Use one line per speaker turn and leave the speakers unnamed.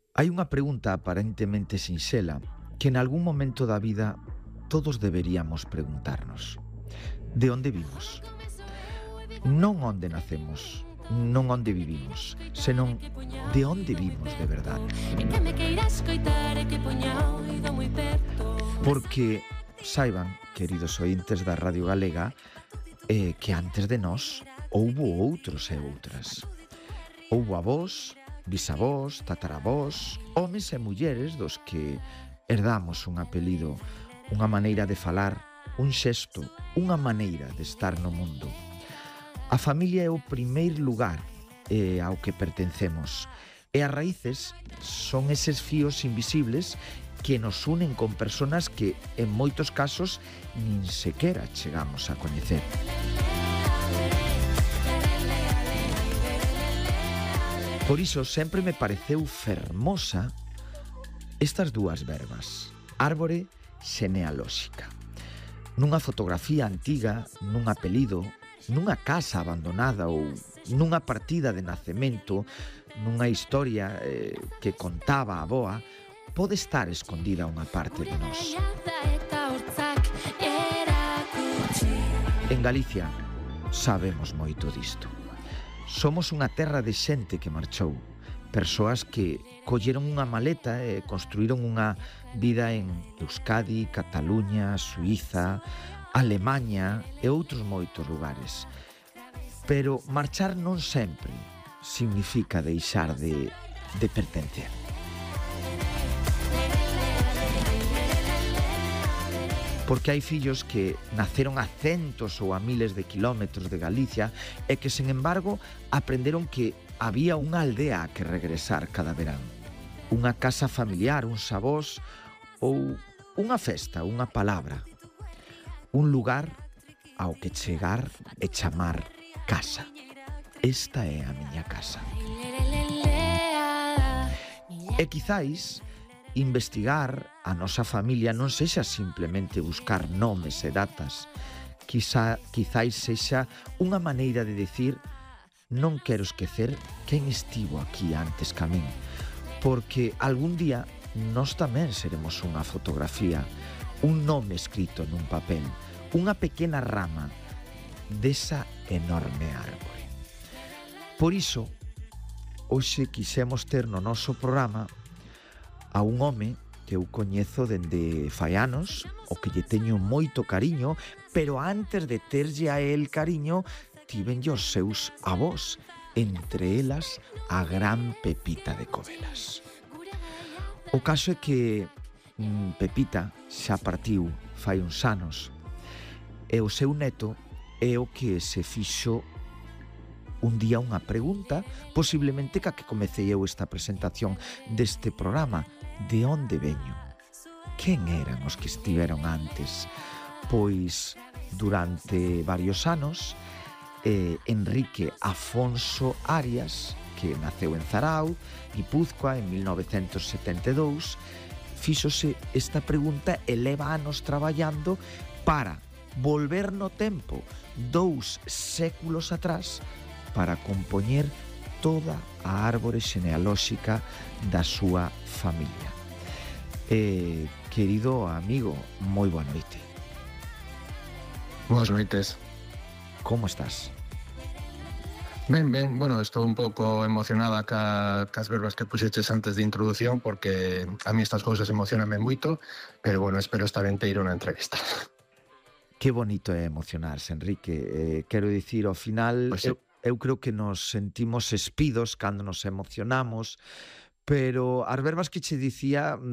Hai unha pregunta aparentemente sinxela que en algún momento da vida todos deberíamos preguntarnos. De onde vimos? Non onde nacemos, non onde vivimos, senón de onde vimos de verdade. Porque saiban, queridos ointes da Radio Galega, que antes de nós houbo outros e outras. Houbo avós, bisavós, tataravós, homes e mulleres dos que herdamos un apelido, unha maneira de falar, un xesto, unha maneira de estar no mundo. A familia é o primeiro lugar ao que pertencemos e as raíces son eses fíos invisibles que nos unen con personas que en moitos casos nin sequera chegamos a coñecer. Por iso sempre me pareceu fermosa estas dúas verbas, árbore xenealóxica. Nunha fotografía antiga, nun apelido, nunha casa abandonada ou nunha partida de nacemento, nunha historia que contaba a avoa, pode estar escondida unha parte de nós. En Galicia sabemos moito disto. Somos unha terra de xente que marchou, persoas que colleron unha maleta e construíron unha vida en Euskadi, Cataluña, Suíza, Alemaña e outros moitos lugares. Pero marchar non sempre significa deixar de pertencer. Porque hai fillos que naceron a centos ou a miles de kilómetros de Galicia e que, sen embargo, aprenderon que había unha aldea a que regresar cada verán. Unha casa familiar, uns avós ou unha festa, unha palabra. Un lugar ao que chegar e chamar casa. Esta é a miña casa. E quizáis investigar a nosa familia non sexa simplemente buscar nomes e datas. Quizáis sexa unha maneira de dicir non quero esquecer quen estivo aquí antes ca min, porque algún día nós tamén seremos unha fotografía, un nome escrito nun papel, unha pequena rama desa enorme árbore. Por iso, hoxe quixemos ter no noso programa a un home que eu coñezo dende fai anos, o que lle teño moito cariño, pero antes de terlle a el cariño, tívenlle os seus avós, entre elas a gran Pepita de Covelas. O caso é que Pepita xa partiu fai uns anos e o seu neto é o que se fixo un día unha pregunta, posiblemente ca que comecei eu esta presentación deste programa. De onde veño? Quen eran os que estiveron antes? Pois, durante varios anos, Enrique Afonso Arias, que naceu en Zarao, Guipúzcoa, en 1972, fíxose esta pregunta e leva anos traballando para volver no tempo 2 séculos atrás para compoñer toda a árbore xenealóxica da súa familia. Querido amigo, moi boa noite.
Boas noites.
Como estás?
Ben, bueno, estou un pouco emocionada cas verbas que puxeches antes de introdución, porque a mí estas cousas emocionanme moito, pero bueno, espero estar enteiro na entrevista.
Que bonito é emocionarse, Enrique. Quero dicir, ao final,
Pues sí.
Eu creo que nos sentimos espidos cando nos emocionamos, pero as verbas que che dicía